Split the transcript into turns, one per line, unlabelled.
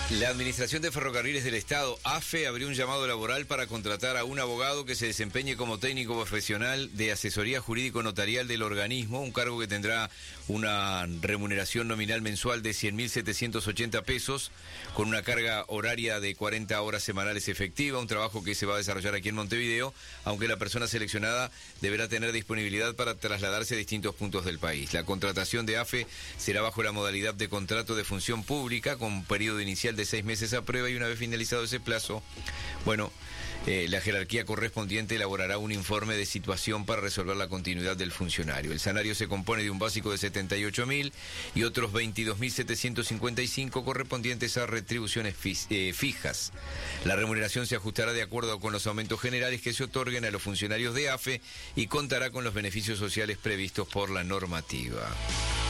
La Administración de Ferrocarriles del Estado, AFE, abrió un llamado laboral para contratar a un abogado que se desempeñe como técnico profesional de asesoría jurídico-notarial del organismo, un cargo que tendrá una remuneración nominal mensual de 100.780 pesos, con una carga horaria de 40 horas semanales efectiva, un trabajo que se va a desarrollar aquí en Montevideo, aunque la persona seleccionada deberá tener disponibilidad para trasladarse a distintos puntos del país. La contratación de AFE será bajo la modalidad de contrato de función pública, con periodo inicial de 6 meses a prueba, y una vez finalizado ese plazo, la jerarquía correspondiente elaborará un informe de situación para resolver la continuidad del funcionario. El salario se compone de un básico de 78.000 y otros 22.755 correspondientes a retribuciones fijas. La remuneración se ajustará de acuerdo con los aumentos generales que se otorguen a los funcionarios de AFE y contará con los beneficios sociales previstos por la normativa.